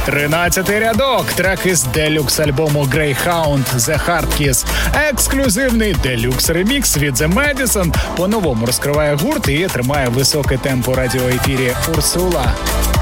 13-й рядок. Трек із делюкс-альбому Greyhound The Hard Kiss. Ексклюзивний делюкс-ремікс від The Madison по-новому розкриває гурт і тримає високе темпо радіоефірі Урсула.